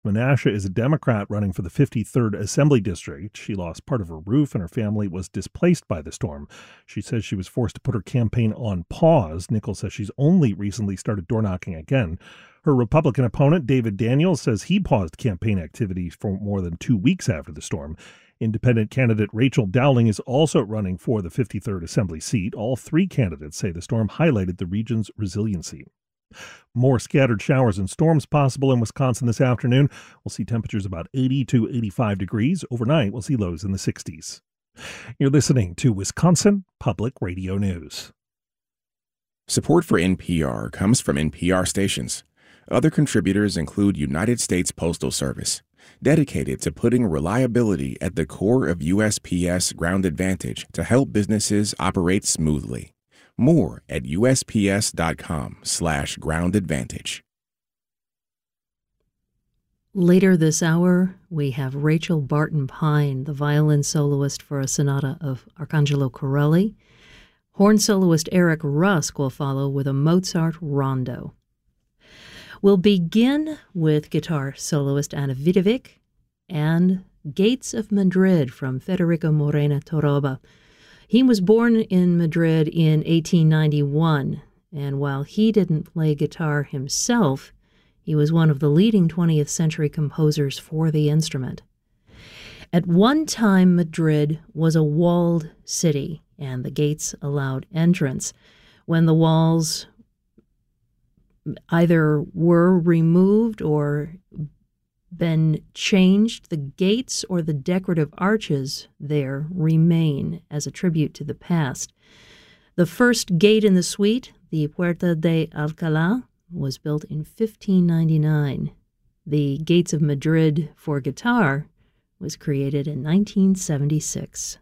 Menasha is a Democrat running for the 53rd Assembly District. She lost part of her roof and her family was displaced by the storm. She says she was forced to put her campaign on pause. Nichols says she's only recently started door knocking again. Her Republican opponent, David Daniels, says he paused campaign activity for more than 2 weeks after the storm. Independent candidate Rachel Dowling is also running for the 53rd Assembly seat. All three candidates say the storm highlighted the region's resiliency. More scattered showers and storms possible in Wisconsin this afternoon. We'll see temperatures about 80 to 85 degrees. Overnight, we'll see lows in the 60s. You're listening to Wisconsin Public Radio News. Support for NPR comes from NPR stations. Other contributors include United States Postal Service, dedicated to putting reliability at the core of USPS Ground Advantage to help businesses operate smoothly. More at usps.com/Ground Advantage. Later this hour, we have Rachel Barton Pine, the violin soloist for a sonata of Arcangelo Corelli. Horn soloist Eric Rusk will follow with a Mozart rondo. We'll begin with guitar soloist Anna Vidovic and Gates of Madrid from Federico Morena Toroba. He was born in Madrid in 1891, and while he didn't play guitar himself, he was one of the leading 20th century composers for the instrument. At one time, Madrid was a walled city, and the gates allowed entrance. When the walls either were removed or been changed, the gates or the decorative arches there remain as a tribute to the past. The first gate in the suite, the Puerta de Alcalá, was built in 1599. The Gates of Madrid for guitar was created in 1976.